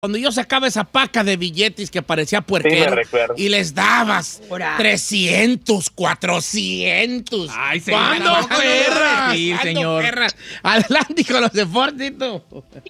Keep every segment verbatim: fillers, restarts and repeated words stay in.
Cuando yo sacaba esa paca de billetes que parecía puerquero sí, y les dabas Ora. trescientos, cuatrocientos. Ay, señor, ¿Cuándo, no, no, perra? no, sí, ¿Cuándo, señor? perra? Adelante con los deportes, Tito.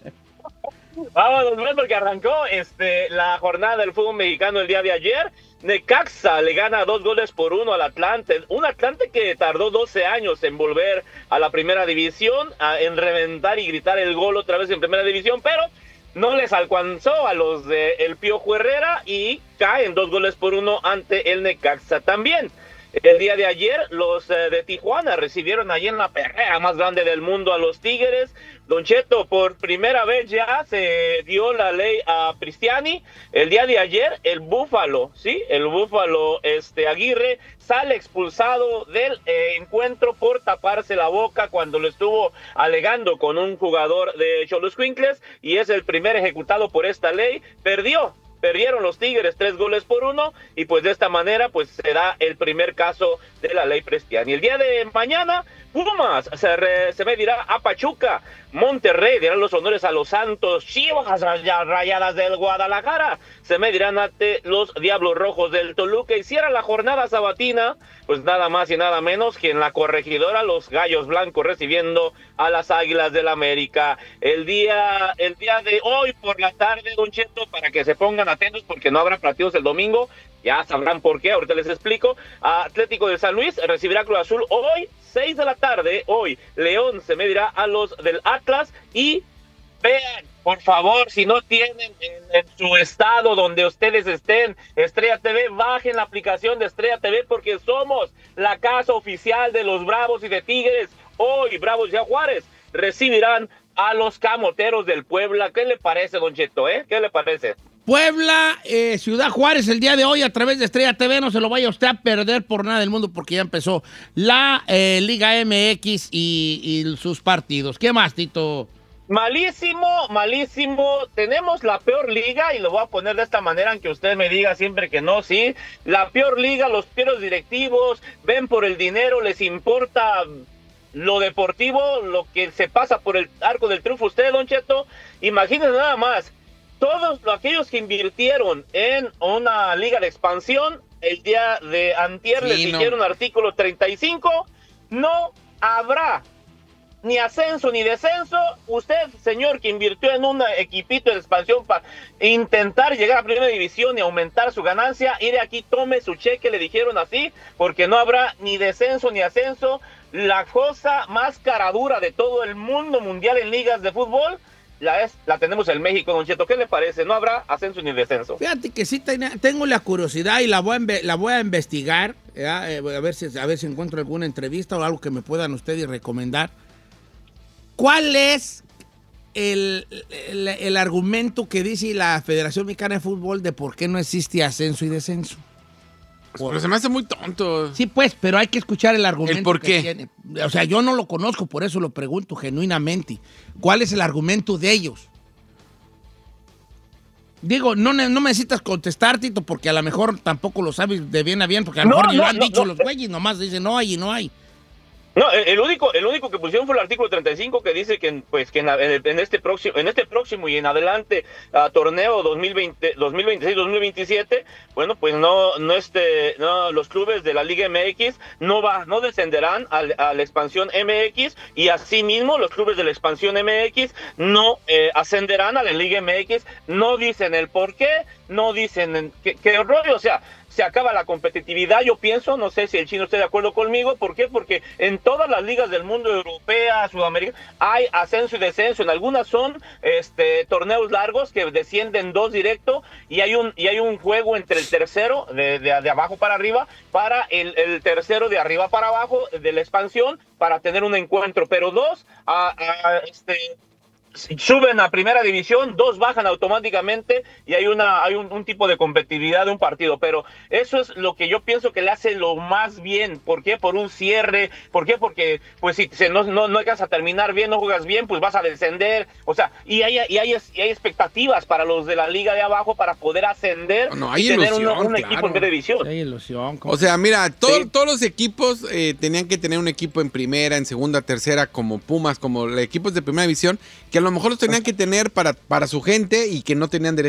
Vámonos, bueno, porque arrancó este, la jornada del fútbol mexicano el día de ayer. Necaxa le gana dos goles por uno al Atlante. Un Atlante que tardó doce años en volver a la primera división, a, en reventar y gritar el gol otra vez en primera división, pero no les alcanzó a los de el Piojo Herrera y caen dos goles por uno ante el Necaxa también. El día de ayer, los eh, de Tijuana recibieron allí en la perrea más grande del mundo a los Tigres. Don Cheto, por primera vez ya se dio la ley a Cristiani. El día de ayer, el Búfalo, ¿sí? El Búfalo este, Aguirre sale expulsado del eh, encuentro por taparse la boca cuando lo estuvo alegando con un jugador de Xoloscuincles y es el primer ejecutado por esta ley. Perdió. Perdieron los Tigres tres goles por uno y pues de esta manera pues se da el primer caso de la ley Prestiani. El día de mañana Pumas se, re, se medirá a Pachuca, Monterrey dirán los honores a los Santos, Chivas Rayadas del Guadalajara se medirán ante los Diablos Rojos del Toluca y cierra la jornada sabatina pues nada más y nada menos que en la Corregidora los Gallos Blancos recibiendo a las Águilas del América. El día, el día de hoy por la tarde, Don Cheto, para que se pongan atentos porque no habrá partidos el domingo, ya sabrán por qué, ahorita les explico. Atlético de San Luis recibirá Cruz Azul hoy, seis de la tarde, hoy León se medirá a los del Atlas y vean, por favor, si no tienen en, en su estado donde ustedes estén Estrella T V, bajen la aplicación de Estrella T V porque somos la casa oficial de los Bravos y de Tigres. Hoy Bravos y Juárez recibirán a los Camoteros del Puebla. ¿Qué le parece, Don Cheto, eh? ¿Qué le parece? Puebla, eh, Ciudad Juárez, el día de hoy a través de Estrella T V. No se lo vaya usted a perder por nada del mundo porque ya empezó la eh, Liga M X y, y sus partidos. ¿Qué más, Tito? Malísimo, malísimo. Tenemos la peor liga y lo voy a poner de esta manera, aunque usted me diga siempre que no, sí. La peor liga, los peores directivos ven por el dinero, les importa lo deportivo, lo que se pasa por el arco del triunfo. Usted, Don Cheto, imagínense nada más. Todos aquellos que invirtieron en una liga de expansión, el día de antier sí, les no. dijeron artículo treinta y cinco, no habrá ni ascenso ni descenso. Usted, señor, que invirtió en un equipito de expansión para intentar llegar a primera división y aumentar su ganancia, ir aquí, tome su cheque, le dijeron así, porque no habrá ni descenso ni ascenso. La cosa más caradura de todo el mundo mundial en ligas de fútbol La, es, la tenemos en México, Don Cheto. ¿Qué le parece? No habrá ascenso ni descenso. Fíjate que sí ten, tengo la curiosidad y la voy a, la voy a investigar, eh, a, ver si, a ver si encuentro alguna entrevista o algo que me puedan ustedes recomendar. ¿Cuál es el, el, el argumento que dice la Federación Mexicana de Fútbol de por qué no existe ascenso y descenso? Pero se me hace muy tonto. Sí, pues, pero hay que escuchar el argumento. ¿El por qué? Que tiene. O sea, yo no lo conozco, por eso lo pregunto genuinamente. ¿Cuál es el argumento de ellos? Digo, no, no necesitas contestar, Tito, porque a lo mejor tampoco lo sabes de bien a bien, porque a lo no, mejor ni no, lo han no, dicho no. los güeyes, nomás dicen no hay y no hay. No, el, el único el único que pusieron fue el artículo treinta y cinco que dice que pues que en, en este próximo en este próximo y en adelante uh, torneo dos mil veinte, dos mil veintiséis dos mil veintisiete, bueno, pues no no este no los clubes de la Liga M X no va no descenderán a, a la expansión M X y asimismo los clubes de la expansión M X no eh, ascenderán a la Liga M X. No dicen el por qué, no dicen qué, qué rollo, o sea, se acaba la competitividad, yo pienso, no sé si el chino esté de acuerdo conmigo. ¿Por qué? Porque en todas las ligas del mundo, europea, Sudamérica, hay ascenso y descenso. En algunas son este torneos largos que descienden dos directo y hay un y hay un juego entre el tercero de, de, de abajo para arriba para el, el tercero de arriba para abajo de la expansión para tener un encuentro, pero dos a, a este suben a primera división, dos bajan automáticamente y hay una hay un, un tipo de competitividad de un partido, pero eso es lo que yo pienso que le hace lo más bien. ¿Por qué? Por un cierre. ¿Por qué? Porque pues si se, no, no, no llegas a terminar bien, no juegas bien, pues vas a descender, o sea, y hay, y hay, y hay expectativas para los de la liga de abajo para poder ascender no, hay y tener ilusión, un, un claro. equipo en primera división. Hay ilusión. O sea, mira, todo, sí. todos los equipos eh, tenían que tener un equipo en primera, en segunda, tercera, como Pumas, como los equipos de primera división, que a lo mejor los tenían que tener para, para su gente y que no tenían derecho